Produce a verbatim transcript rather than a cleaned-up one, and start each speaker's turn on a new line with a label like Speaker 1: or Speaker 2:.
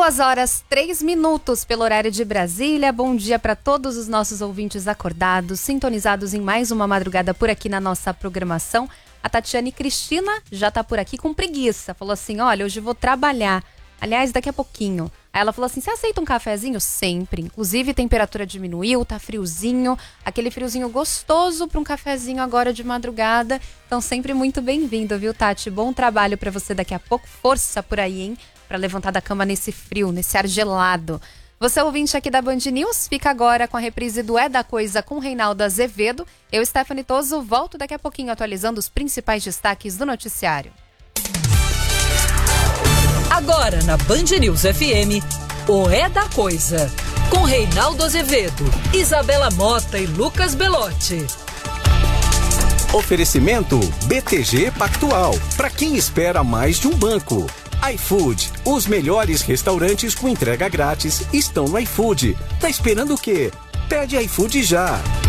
Speaker 1: Duas horas, três minutos pelo horário de Brasília. Bom dia para todos os nossos ouvintes acordados, sintonizados em mais uma madrugada por aqui na nossa programação. A Tatiane Cristina já tá por aqui com preguiça. Falou assim, olha, hoje eu vou trabalhar. Aliás, daqui a pouquinho. Aí ela falou assim, você aceita um cafezinho? Sempre. Inclusive, temperatura diminuiu, tá friozinho. Aquele friozinho gostoso para um cafezinho agora de madrugada. Então, sempre muito bem-vindo, viu, Tati? Bom trabalho para você daqui a pouco. Força por aí, hein? Para levantar da cama nesse frio, nesse ar gelado. Você ouvinte aqui da Band News, fica agora com a reprise do É da Coisa com Reinaldo Azevedo. Eu, Stephanie Toso, volto daqui a pouquinho atualizando os principais destaques do noticiário.
Speaker 2: Agora na Band News F M, o É da Coisa, com Reinaldo Azevedo, Isabela Mota e Lucas Belotti.
Speaker 3: Oferecimento B T G Pactual, para quem espera mais de um banco. iFood, os melhores restaurantes com entrega grátis estão no iFood. Tá esperando o quê? Pede iFood já!